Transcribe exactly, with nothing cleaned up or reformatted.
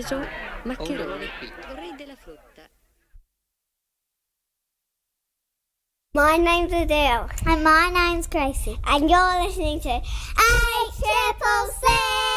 riso, maccheroni, re della frutta. My name's Adele. And my name's Gracie. And you're listening to A Triple C!